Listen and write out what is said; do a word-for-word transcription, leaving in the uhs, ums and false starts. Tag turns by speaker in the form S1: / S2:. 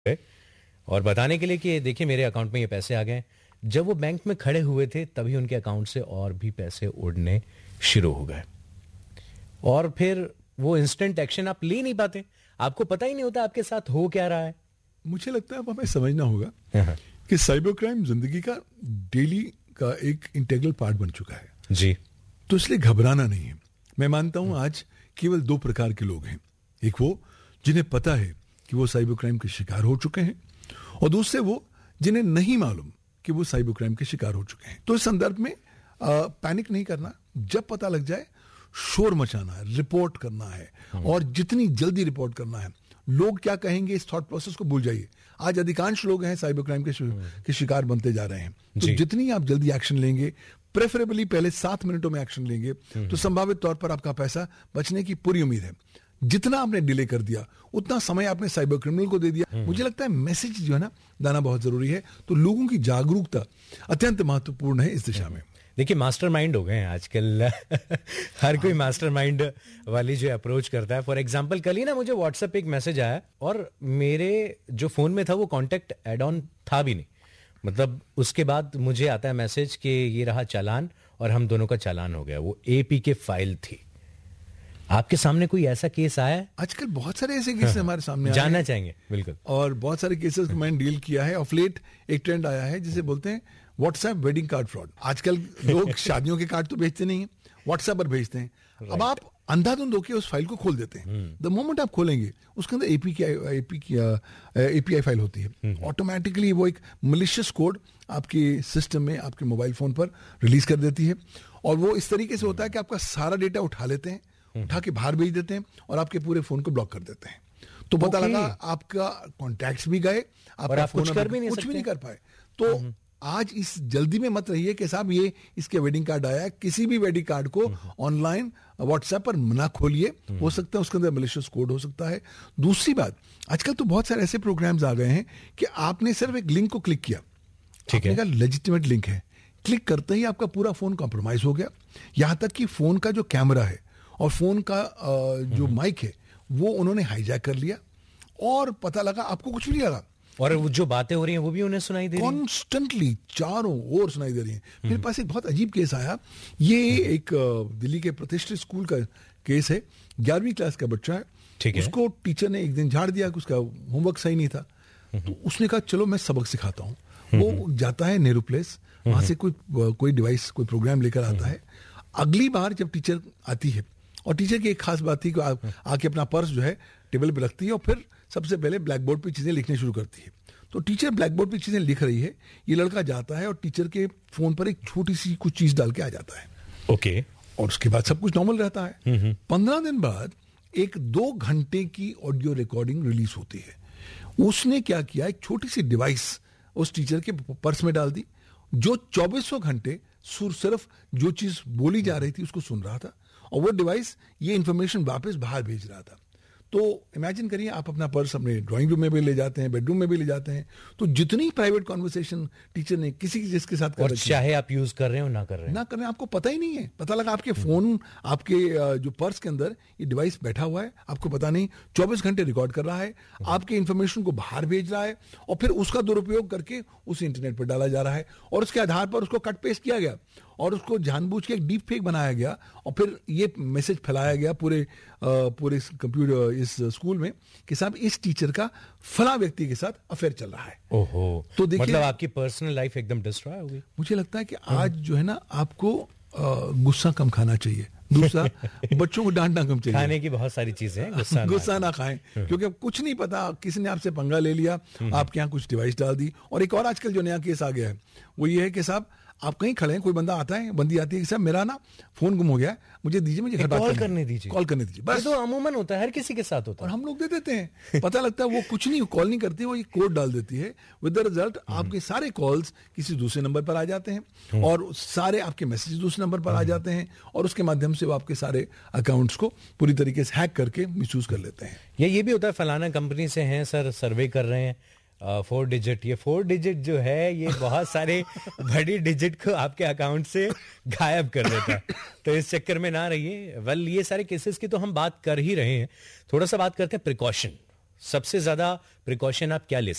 S1: और बताने के लिए कि देखिए मेरे अकाउंट में ये पैसे आ गए। जब वो बैंक में खड़े हुए थे तभी उनके अकाउंट से और भी पैसे उड़ने शुरू हो गए और फिर वो इंस्टेंट एक्शन आप ले नहीं पाते, आपको पता ही नहीं होता आपके साथ हो क्या रहा है।
S2: मुझे लगता है अब हमें समझना होगा कि साइबर क्राइम जिंदगी का डेली का एक इंटीग्रल पार्ट बन चुका है
S1: जी।
S2: तो इसलिए घबराना नहीं है। मैं मानता हूं आज केवल दो प्रकार के लोग हैं, एक वो जिन्हें पता है कि वो साइबर क्राइम के शिकार हो चुके हैं और दूसरे वो जिन्हें नहीं मालूम कि वो साइबर क्राइम के शिकार हो चुके हैं। तो इस संदर्भ में आ, पैनिक नहीं करना, जब पता लग जाए शोर मचाना है, रिपोर्ट करना है और जितनी जल्दी रिपोर्ट करना है। लोग क्या कहेंगे इस थॉट प्रोसेस को भूल जाइए। आज अधिकांश लोग हैं साइबर क्राइम के, के शिकार बनते जा रहे हैं। तो जितनी आप जल्दी एक्शन लेंगे, प्रेफरेबली पहले सात मिनटों में एक्शन लेंगे, तो संभावित तौर पर आपका पैसा बचने की पूरी उम्मीद है। जितना आपने डिले कर दिया उतना समय आपने साइबर क्रिमिनल को दे दिया। मुझे लगता है मैसेज जो है ना लाना बहुत जरूरी है। तो लोगों की जागरूकता अत्यंत महत्वपूर्ण है इस दिशा में।
S1: देखिए मास्टरमाइंड हो गए हैं आजकल हर कोई मास्टरमाइंड वाली जो अप्रोच करता है। फॉर एग्जांपल कल ही ना मुझे व्हाट्सएप पे एक मैसेज आया और मेरे जो फोन में था वो कॉन्टेक्ट एड ऑन था भी नहीं। मतलब उसके बाद मुझे आता है मैसेज कि ये रहा चालान और हम दोनों का चालान हो गया। वो एपी के फाइल थी। आपके सामने कोई ऐसा केस आया है?
S2: आजकल बहुत सारे ऐसे केस हमारे सामने
S1: जानना चाहेंगे बिल्कुल।
S2: और बहुत सारे केसेस को मैंने डील किया है। ऑफ लेट एक ट्रेंड आया है जिसे बोलते हैं व्हाट्सएप वेडिंग कार्ड फ्रॉड। आजकल लोग शादियों के कार्ड तो भेजते नहीं है, व्हाट्सएप पर भेजते हैं। अब आप अंधाधुंध होकर उस फाइल को खोल देते हैं। द मोमेंट आप खोलेंगे उसके अंदर एपी की एपी की एपीआई फाइल होती है। ऑटोमेटिकली वो एक मलिशियस कोड आपके सिस्टम में, आपके मोबाइल फोन पर रिलीज कर देती है और वो इस तरीके से होता है कि आपका सारा डेटा उठा लेते हैं, उठा के बाहर भेज देते हैं और आपके पूरे फोन को ब्लॉक कर देते हैं। तो पता
S1: okay.
S2: लगा आपका कॉन्टैक्ट्स भी गए, आपका
S1: आप
S2: फोन
S1: कुछ कर भी नहीं
S2: कुछ
S1: सकते।
S2: भी नहीं कर पाए। तो आज इस जल्दी में मत रहिए कि साहब ये इसके वेडिंग कार्ड आया है। किसी भी वेडिंग कार्ड को ऑनलाइन व्हाट्सएप पर ना खोलिए, हो सकता है उसके अंदर मैलिशियस कोड हो सकता है। दूसरी बात, आजकल तो बहुत सारे ऐसे प्रोग्राम्स आ गए हैं कि आपने सिर्फ एक लिंक को क्लिक किया,
S1: ठीक है,
S2: लेजिटिमेट लिंक है, क्लिक करते ही आपका पूरा फोन कॉम्प्रोमाइज हो गया। यहां तक कि फोन का जो कैमरा है और फोन का जो माइक है वो उन्होंने हाईजैक कर लिया और पता लगा आपको कुछ भी नहीं लगा
S1: और जो बातें हो रही हैं वो भी उन्हें सुनाई दे रही हैं
S2: कॉन्स्टेंटली, चारों ओर सुनाई दे रही हैं। मेरे पास एक बहुत अजीब केस आया। ये एक दिल्ली के प्रतिष्ठित स्कूल का केस है। ग्यारहवीं क्लास का बच्चा है,
S1: ठीक है।
S2: उसको टीचर ने एक दिन झाड़ दिया कि उसका होमवर्क सही नहीं था। तो उसने कहा चलो मैं सबक सिखाता हूँ। वो जाता है नेहरू प्लेस, वहां से कोई कोई डिवाइस कोई प्रोग्राम लेकर आता है। अगली बार जब टीचर आती है, और टीचर की एक खास बात थी कि आ, आके अपना पर्स जो है टेबल पे रखती है और फिर सबसे पहले ब्लैक बोर्ड पे चीजें लिखने शुरू करती है। तो टीचर ब्लैक बोर्ड पे चीजें लिख रही है, ये लड़का जाता है और टीचर के फोन पर एक छोटी सी कुछ चीज डाल के आ जाता है।
S1: Okay okay.
S2: और उसके बाद सब कुछ नॉर्मल रहता है। पंद्रह दिन बाद एक दो घंटे की ऑडियो रिकॉर्डिंग रिलीज होती है। उसने क्या किया, एक छोटी सी डिवाइस उस टीचर के पर्स में डाल दी, जो चौबीसों घंटे सिर्फ जो चीज बोली जा रही थी उसको सुन रहा था और वो डिवाइस ये इंफॉर्मेशन वापस बाहर भेज रहा था। तो इमेजिन करिए, आप अपना पर्स अपने ड्राइंग रूम में भी ले जाते हैं, बेडरूम में भी ले जाते हैं, तो जितनी प्राइवेट कॉन्वर्सेशन टीचर ने किसी जिसके साथ कर
S1: और चाहे आप यूज कर रहे हो ना कर रहे हो
S2: ना कर रहे हैं, आपको पता ही नहीं है। पता लगा आपके फोन, आपके जो पर्स के अंदर ये डिवाइस बैठा हुआ है, आपको पता नहीं, चौबीस घंटे रिकॉर्ड कर रहा है, आपके इंफॉर्मेशन को बाहर भेज रहा है और फिर उसका दुरुपयोग करके उस इंटरनेट पर डाला जा रहा है और उसके आधार पर उसको कट पेस्ट किया गया और उसको जानबूझ के एक डीप फेक बनाया गया और फिर ये मैसेज फैलाया गया पूरे पूरे कंप्यूटर इस स्कूल में कि साहब इस टीचर का फला व्यक्ति के साथ अफेयर चल रहा है।
S1: ओहो, तो देखिए मतलब आपकी पर्सनल लाइफ एकदम डिस्ट्रॉय हो गई।
S2: मुझे लगता है कि आज जो है ना, आपको गुस्सा कम खाना चाहिए। दूसरा, बच्चों को डांटना कम चाहिए।
S1: खाने की बहुत सारी चीजें हैं, गुस्सा
S2: गुस्सा ना खाएं, क्योंकि अब कुछ नहीं पता, किसी ने आपसे पंगा ले लिया, आपके यहाँ कुछ डिवाइस डाल दी। और एक और आजकल जो नया केस आ गया है वो ये है कि साहब आप कहीं खड़े हैं, कोई बंदा आता है, बंदी आती है कि साहब मेरा ना फोन गुम हो गया, मुझे दीजिए, मुझे
S1: कॉल करने दीजिए,
S2: कॉल करने दीजिए। बस
S1: तो अमूमन होता है, हर किसी के साथ होता है
S2: और हम लोग दे देते हैं। पता लगता है वो कुछ नहीं, कॉल नहीं करती, वो ये कोड डाल देती है। विद द रिजल्ट आपके सारे कॉल्स किसी दूसरे नंबर पर आ जाते हैं और सारे आपके मैसेज दूसरे नंबर पर आ जाते हैं और उसके माध्यम से वो आपके सारे अकाउंट्स को पूरी तरीके से हैक करके मिसयूज कर लेते हैं।
S1: या ये भी होता है, फलाना कंपनी से हैं सर, सर्वे कर रहे हैं, फोर डिजिट, ये फोर डिजिट जो है ये बहुत सारे बड़ी डिजिट को आपके अकाउंट से गायब कर देता है। तो इस चक्कर में ना रहिए। वेल, ये सारे केसेस की तो हम बात कर ही रहे हैं, थोड़ा सा बात करते हैं प्रिकॉशन। सबसे ज्यादा प्रिकॉशन आप क्या ले